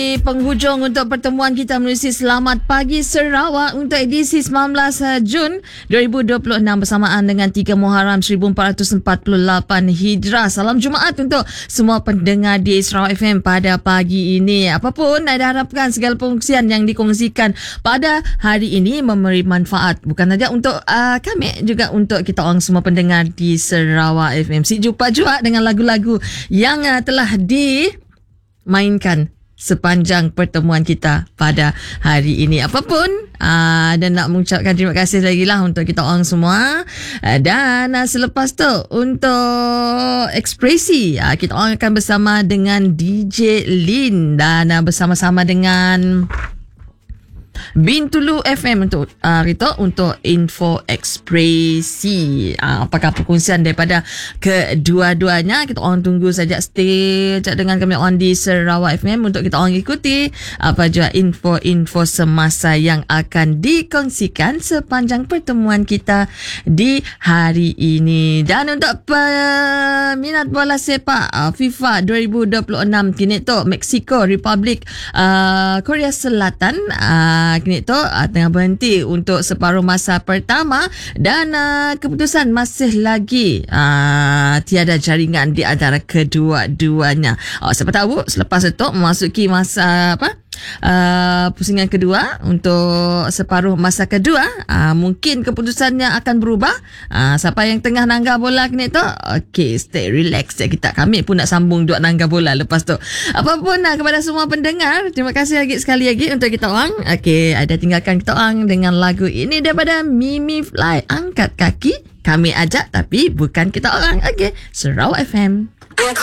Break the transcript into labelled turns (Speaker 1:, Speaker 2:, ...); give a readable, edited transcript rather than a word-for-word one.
Speaker 1: Penghujung untuk pertemuan kita menerusi Selamat Pagi Sarawak untuk edisi 19 Jun 2026 bersamaan dengan 3 Muharram 1448 Hijrah. Salam Jumaat untuk semua pendengar di Sarawak FM pada pagi ini. Apapun, saya harapkan segala pengungsian yang dikongsikan pada hari ini memberi manfaat. Bukan saja untuk kami, juga untuk kita orang semua pendengar di Sarawak FM. Si jumpa juga dengan lagu-lagu yang telah dimainkan sepanjang pertemuan kita pada hari ini. Apapun, dan nak mengucapkan terima kasih lagi lah untuk kita orang semua. Dan selepas tu untuk ekspresi, kita orang akan bersama dengan DJ Lin dan bersama-sama dengan Bintulu FM untuk info ekspresi. Apakah perkongsian daripada kedua-duanya? Kita orang tunggu saja, stay dengan kami on di Sarawak FM untuk kita orang ikuti apa juga info-info semasa yang akan dikongsikan sepanjang pertemuan kita di hari ini. Dan untuk peminat bola sepak FIFA 2026 kini tu Mexico Republic Korea Selatan kini tu tengah berhenti untuk separuh masa pertama dan keputusan masih lagi tiada jaringan di antara kedua-duanya. Siapa tahu selepas itu memasuki masa pusingan kedua untuk separuh masa kedua, mungkin keputusannya akan berubah. Siapa yang tengah nangga bola kini tu, okay, stay relax ya kita. Kami pun nak sambung dua nangga bola lepas tu. Apapun kepada semua pendengar, terima kasih sekali lagi untuk kita orang. Okay, ada tinggalkan kita orang dengan lagu ini daripada Mimi Fly. Angkat kaki, kami ajak tapi bukan kita orang. Okay, Sarawak FM.